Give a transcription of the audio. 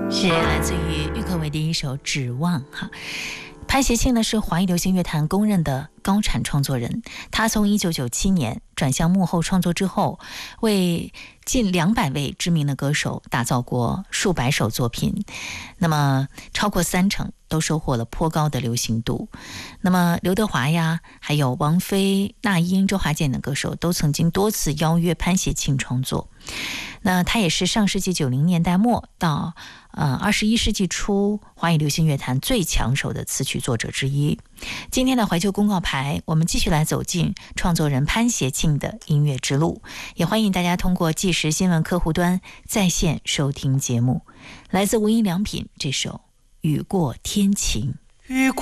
是来自于郁可唯的一首《指望》哈。潘协庆呢是华语流行乐坛公认的高产创作人，他从1997年转向幕后创作之后，为近200位知名的歌手打造过数百首作品，那么超过30%都收获了颇高的流行度。那么刘德华呀，还有王菲、那英、周华健等歌手都曾经多次邀约潘协庆创作。那他也是上世纪90年代末到21世纪初华语流行乐坛最抢手的词曲作者之一。今天的怀旧公告牌，我们继续来走进创作人潘协庆的音乐之路，也欢迎大家通过纪实新闻客户端在线收听节目。来自无印良品这首《雨过天晴》。